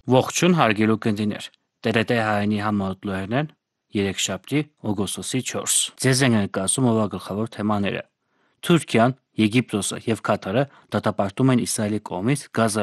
Ողջույն հարգելի ունկնդիրներ, TRT հայանի համարոտ են երեքշաբթի օգոստոսի 4։ Ձեզ են ներկայացում ով գլխավոր թեմաները։ Թուրքիան, Եգիպտոսը եւ Կատարը դատապարտում են Իսրայելի կողմից Գազա